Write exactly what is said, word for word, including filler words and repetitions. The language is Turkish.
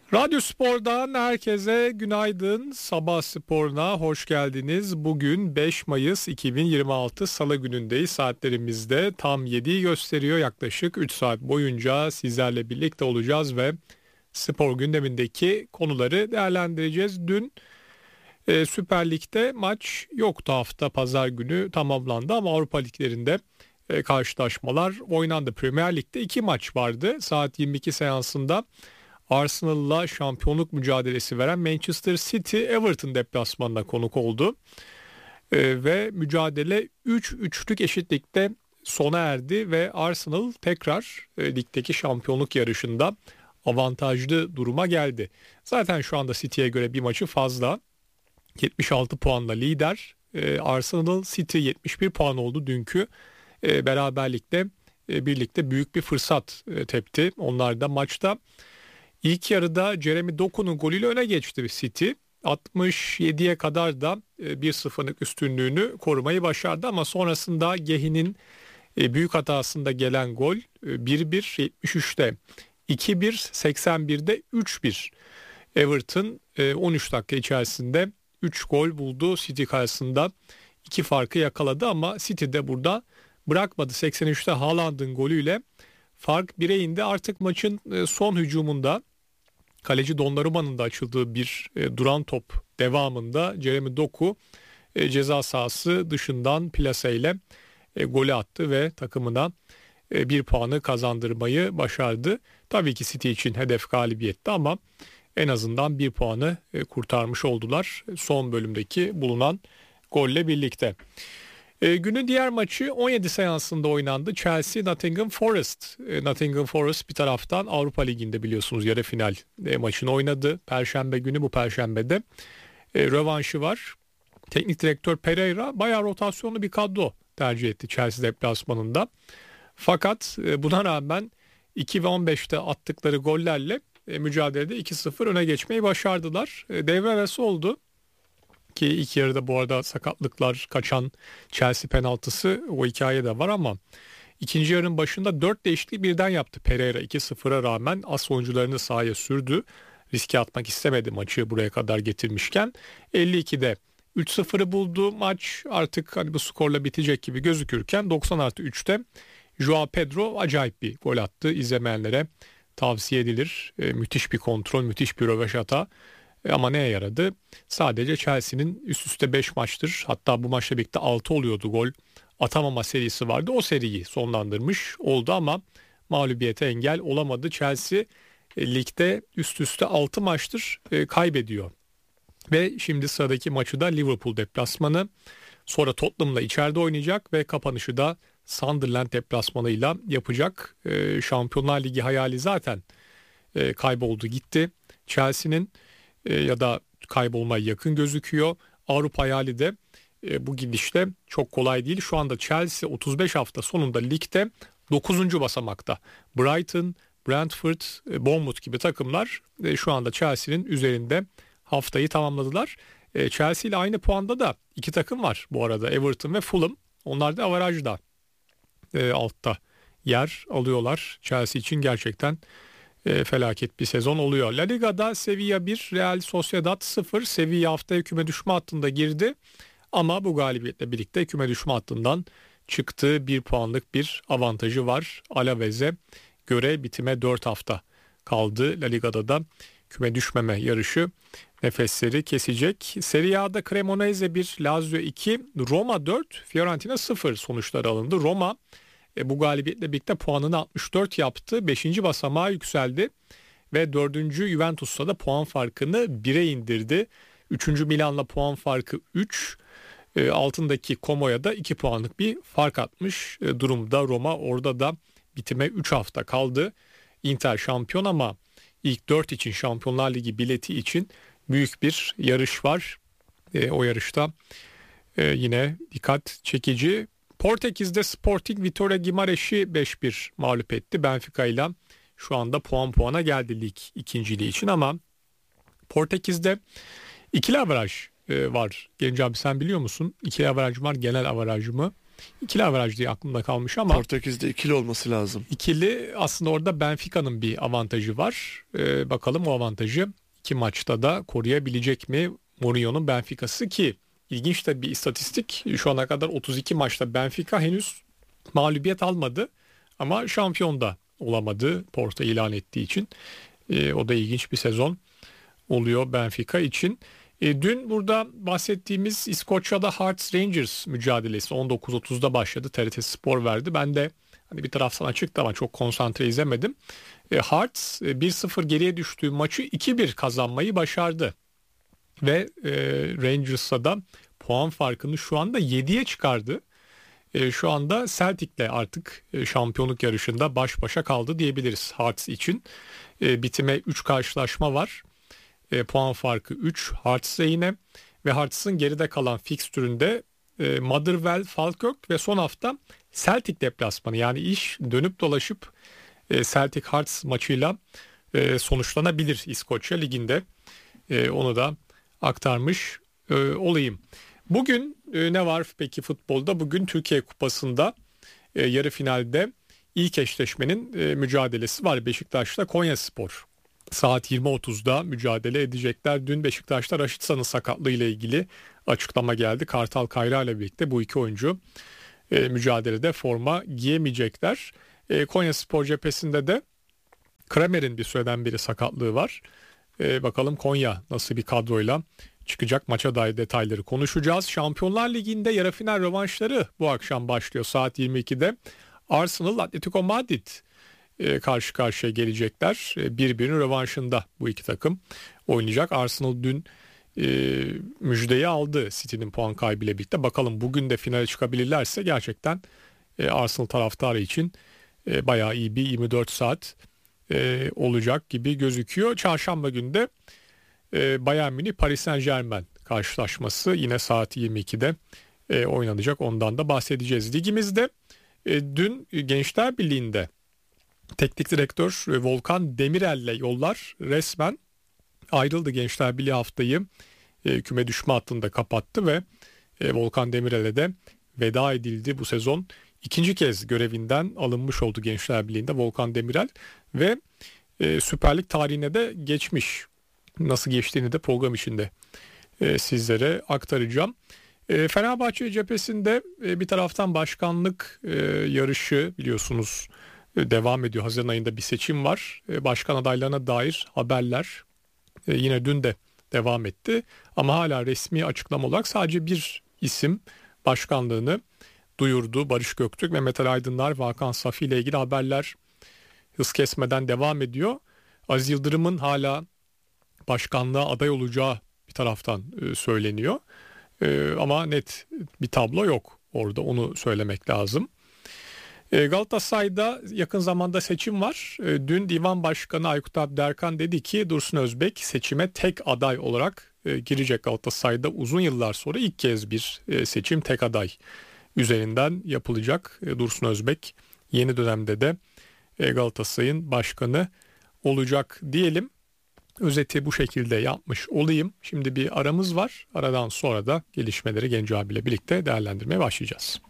Radyo Spor'dan herkese günaydın. Sabah Spor'una hoş geldiniz. Bugün beş Mayıs iki bin yirmi altı Salı günündeyiz. Saatlerimizde tam yediyi gösteriyor. Yaklaşık üç saat boyunca sizlerle birlikte olacağız ve spor gündemindeki konuları değerlendireceğiz. Dün e, Süper Lig'de maç yoktu, hafta pazar günü tamamlandı ama Avrupa Liglerinde e, karşılaşmalar oynandı. Premier Lig'de iki maç vardı. Saat yirmi iki seansında Arsenal'la şampiyonluk mücadelesi veren Manchester City Everton deplasmanına konuk oldu. Ee, ve mücadele üç üçlük eşitlikte sona erdi ve Arsenal tekrar e, ligdeki şampiyonluk yarışında avantajlı duruma geldi. Zaten şu anda City'ye göre bir maçı fazla. yetmiş altı puanla lider. Ee, Arsenal City yetmiş bir puan oldu dünkü e, beraberlikte e, birlikte büyük bir fırsat e, tepti. Onlar da maçta İlk yarıda Jeremy Doku'nun golüyle öne geçti City. altmış yediye kadar da bir sıfırlık üstünlüğünü korumayı başardı ama sonrasında Gehi'nin büyük hatasında gelen gol bir bir yetmiş üçte iki bir seksen birde üç bir. Everton on üç dakika içerisinde üç gol buldu. City karşısında iki farkı yakaladı ama City de burada bırakmadı. seksen üçte Haaland'ın golüyle fark bire indi. Artık maçın son hücumunda kaleci Donnarumma'nın da açıldığı bir e, duran top devamında Jeremy Doku e, ceza sahası dışından plaseyle e, golü attı ve takımına e, bir puanı kazandırmayı başardı. Tabii ki City için hedef galibiyetti ama en azından bir puanı e, kurtarmış oldular son bölümdeki bulunan golle birlikte. E, günün diğer maçı on yedi seansında oynandı. Chelsea Nottingham Forest. E, Nottingham Forest bir taraftan Avrupa Ligi'nde biliyorsunuz yarı final e, maçını oynadı. Perşembe günü, bu perşembede e, rövanşı var. Teknik direktör Pereira bayağı rotasyonlu bir kadro tercih etti Chelsea deplasmanında. Fakat e, buna rağmen iki ve on beşte attıkları gollerle e, mücadelede iki sıfır öne geçmeyi başardılar. E, devre arası oldu. Ki ilk yarıda bu arada sakatlıklar, kaçan Chelsea penaltısı, o hikaye de var ama ikinci yarının başında dört değişiklik birden yaptı Pereira. iki sıfıra rağmen as oyuncularını sahaya sürdü. Riske atmak istemedi maçı buraya kadar getirmişken. elli ikide üç sıfırı buldu. Maç artık hani bu skorla bitecek gibi gözükürken doksan artı üçte Joao Pedro acayip bir gol attı. İzlemeyenlere tavsiye edilir. E, müthiş bir kontrol, müthiş bir röveşata. Ama neye yaradı? Sadece Chelsea'nin üst üste beş maçtır, hatta bu maçla birlikte altı oluyordu gol atamama serisi vardı. O seriyi sonlandırmış oldu ama mağlubiyete engel olamadı. Chelsea e, ligde üst üste altı maçtır e, kaybediyor. Ve şimdi sıradaki maçı da Liverpool deplasmanı. Sonra Tottenham'la içeride oynayacak ve kapanışı da Sunderland deplasmanıyla yapacak. E, Şampiyonlar Ligi hayali zaten e, kayboldu gitti. Chelsea'nin E, ya da kaybolmaya yakın gözüküyor. Avrupa hayali de e, bu gidişle çok kolay değil. Şu anda Chelsea otuz beş hafta sonunda ligde dokuzuncu basamakta. Brighton, Brentford, e, Bournemouth gibi takımlar e, şu anda Chelsea'nin üzerinde haftayı tamamladılar. E, Chelsea ile aynı puanda da iki takım var bu arada, Everton ve Fulham. Onlar da avarajda e, altta yer alıyorlar. Chelsea için gerçekten E, felaket bir sezon oluyor. La Liga'da Sevilla bir, Real Sociedad sıfır. Sevilla haftaya küme düşme hattında girdi. Ama bu galibiyetle birlikte küme düşme hattından çıktığı bir puanlık bir avantajı var. Alaves'e göre bitime dört hafta kaldı. La Liga'da da küme düşmeme yarışı nefesleri kesecek. Serie A'da Cremonese bir, Lazio iki, Roma dört, Fiorentina sıfır sonuçları alındı. Roma E, bu galibiyetle birlikte puanını altmış dört yaptı. beşinci basamağa yükseldi. Ve dördüncü Juventus'la da puan farkını bire indirdi. üçüncü Milan'la puan farkı üç. E, altındaki Como'ya da iki puanlık bir fark atmış e, durumda Roma. Orada da bitime üç hafta kaldı. Inter şampiyon ama ilk dört için, Şampiyonlar Ligi bileti için büyük bir yarış var. E, o yarışta e, yine dikkat çekici. Portekiz'de Sporting Vitória Guimarães'i beş bir mağlup etti. Benfica ile şu anda puan puana geldi lig ikinciliği için ama Portekiz'de ikili averaj e, var. Genç abi, sen biliyor musun? İkili averaj var, genel averaj mı? İkili averaj diye aklımda kalmış ama. Portekiz'de ikili olması lazım. İkili aslında orada Benfica'nın bir avantajı var. Ee, bakalım o avantajı iki maçta da koruyabilecek mi Mourinho'nun Benfica'sı ki ilginç de bir istatistik. Şu ana kadar otuz iki maçta Benfica henüz mağlubiyet almadı ama şampiyon da olamadı Porto ilan ettiği için. Ee, o da ilginç bir sezon oluyor Benfica için. E, dün burada bahsettiğimiz İskoçya'da Hearts Rangers mücadelesi on dokuz otuzda başladı. T R T Spor verdi. Ben de hani bir taraftan açıktı ama çok konsantre izlemedim. E, Hearts e, bir sıfır geriye düştüğü maçı iki bir kazanmayı başardı. Ve e, Rangers'a da puan farkını şu anda yediye çıkardı. E, şu anda Celtic'le artık e, şampiyonluk yarışında baş başa kaldı diyebiliriz Hearts için. E, bitime üç karşılaşma var. E, puan farkı üç Hearts'e yine ve Hearts'ın geride kalan fikstüründe e, Motherwell, Falkirk ve son hafta Celtic deplasmanı, yani iş dönüp dolaşıp e, Celtic Hearts maçıyla e, sonuçlanabilir İskoçya Ligi'nde. E, onu da aktarmış e, olayım. Bugün e, ne var peki futbolda? Bugün Türkiye Kupası'nda e, yarı finalde ilk eşleşmenin e, mücadelesi var. Beşiktaş'la Konyaspor. Saat yirmi otuzda mücadele edecekler. Dün Beşiktaş'ta Raşitsa'nın sakatlığı ile ilgili açıklama geldi. Kartal Kayra ile birlikte bu iki oyuncu e, mücadelede forma giyemeyecekler. E, Konyaspor cephesinde de Kramer'in bir süreden beri sakatlığı var. E, bakalım Konya nasıl bir kadroyla çıkacak, maça dair detayları konuşacağız. Şampiyonlar Ligi'nde yarı final rövanşları bu akşam başlıyor saat yirmi ikide. Arsenal Atletico Madrid karşı karşıya gelecekler. Birbirinin rövanşında bu iki takım oynayacak. Arsenal dün e, müjdeyi aldı City'nin puan kaybıyla birlikte. Bakalım bugün de finale çıkabilirlerse gerçekten e, Arsenal taraftarı için e, bayağı iyi bir yirmi dört saat e, olacak gibi gözüküyor. Çarşamba günü de e, Bayern Münih Paris Saint-Germain karşılaşması yine saat yirmi ikide e, oynanacak. Ondan da bahsedeceğiz. Ligimizde e, dün Gençler Birliği'nde teknik direktör Volkan Demirel'le yollar resmen ayrıldı. Gençler Birliği haftayı e, küme düşme hattında kapattı ve e, Volkan Demirel'e de veda edildi. Bu sezon ikinci kez görevinden alınmış oldu Gençler Birliği'nde Volkan Demirel ve e, Süper Lig tarihine de geçmiş. Nasıl geçtiğini de program içinde e, sizlere aktaracağım. E, Fenerbahçe cephesinde e, bir taraftan başkanlık e, yarışı biliyorsunuz devam ediyor. Haziran ayında bir seçim var. Başkan adaylarına dair haberler yine dün de devam etti. Ama hala resmi açıklama olarak sadece bir isim başkanlığını duyurdu. Barış Göktürk, Mehmet Ali Aydınlar, Hakan Safi ile ilgili haberler hız kesmeden devam ediyor. Aziz Yıldırım'ın hala başkanlığa aday olacağı bir taraftan söyleniyor. Ama net bir tablo yok orada, onu söylemek lazım. Galatasaray'da yakın zamanda seçim var. Dün Divan Başkanı Aykut Abderkan dedi ki Dursun Özbek seçime tek aday olarak girecek. Galatasaray'da uzun yıllar sonra ilk kez bir seçim tek aday üzerinden yapılacak. Dursun Özbek yeni dönemde de Galatasaray'ın başkanı olacak diyelim. Özeti bu şekilde yapmış olayım. Şimdi bir aramız var. Aradan sonra da gelişmeleri Genco abiyle birlikte değerlendirmeye başlayacağız.